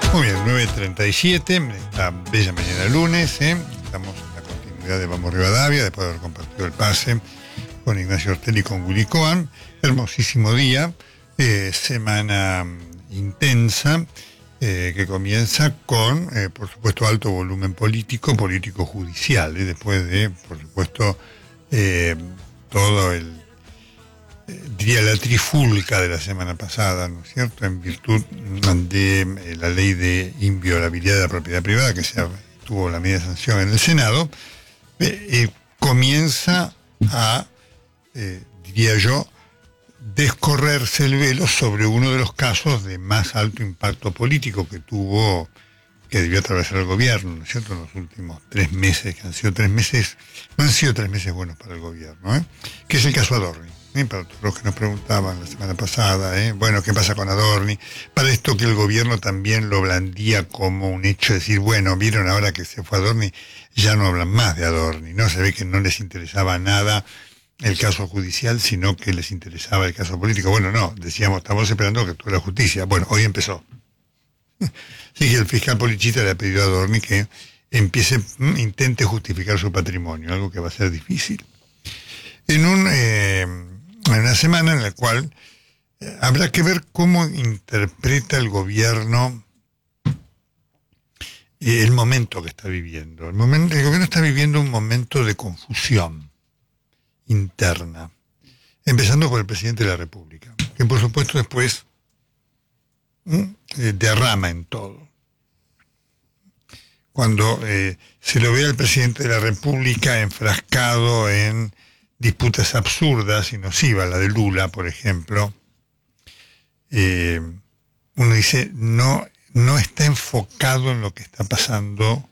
Muy bien, 9:37, esta bella mañana lunes, estamos en la continuidad de Vamos Rivadavia, después de haber compartido el pase con Ignacio Ortelli y con Willy Cohen. Hermosísimo día, semana intensa, que comienza con, por supuesto, alto volumen político-judicial, después de, por supuesto, todo diría la trifulca de la semana pasada, ¿no es cierto?, en virtud de la ley de inviolabilidad de la propiedad privada, que tuvo la media sanción en el Senado, comienza a, diría yo, descorrerse el velo sobre uno de los casos de más alto impacto político que debió atravesar el gobierno, ¿no es cierto?, en los últimos 3 meses, que han sido 3 meses, no han sido 3 meses buenos para el gobierno, que es el caso Adorni. Para todos los que nos preguntaban la semana pasada, bueno, ¿qué pasa con Adorni? Para esto que el gobierno también lo blandía como un hecho, decir, bueno, vieron ahora que se fue Adorni, ya no hablan más de Adorni, ¿no? Se ve que no les interesaba nada el caso judicial, sino que les interesaba el caso político. Bueno, no, decíamos, estamos esperando que actúe la justicia. Bueno, hoy empezó. Sí, que el fiscal Polichita le ha pedido a Adorni que intente justificar su patrimonio, algo que va a ser difícil. En una semana en la cual habrá que ver cómo interpreta el gobierno el momento que está viviendo. El gobierno está viviendo un momento de confusión interna, empezando por el presidente de la República, que por supuesto después derrama en todo. Cuando se lo ve al presidente de la República enfrascado en disputas absurdas y nocivas, la de Lula, por ejemplo, uno dice, no está enfocado en lo que está pasando